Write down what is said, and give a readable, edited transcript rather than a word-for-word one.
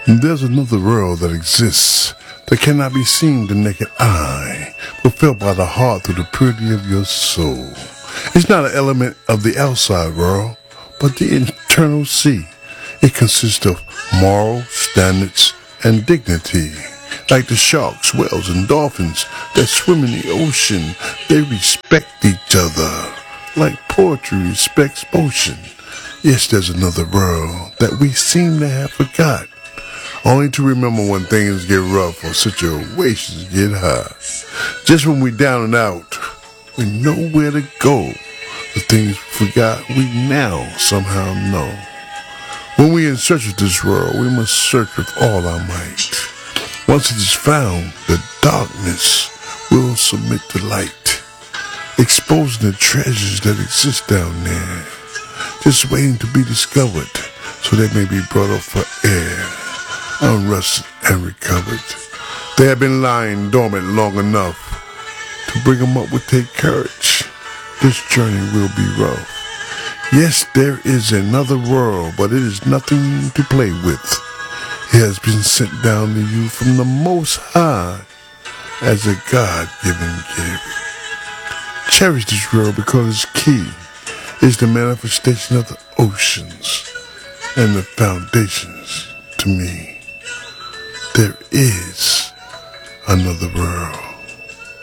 There's another world that exists that cannot be seen with the naked eye, but felt by the heart through the purity of your soul. It's not an element of the outside world, but the internal sea. It consists of moral standards and dignity. Like the sharks, whales, and dolphins that swim in the ocean, they respect each other. Like poetry respects motion. Yes, there's another world that we seem to have forgot, only to remember when things get rough or situations get hard. Just when we're down and out, we know where to go. The things we forgot, we now somehow know. When we're in search of this world, we must search with all our might. Once it is found, the darkness will submit to light, exposing the treasures that exist down there, just waiting to be discovered, so they may be brought up for air, unrusted and recovered. They have been lying dormant long enough. To bring them up would take courage. This journey will be rough. Yes, there is another world, but it is nothing to play with. It has been sent down to you from the Most High as a God-given gift. Cherish this world because its key is the manifestation of the oceans and the foundations. To me, there is another world.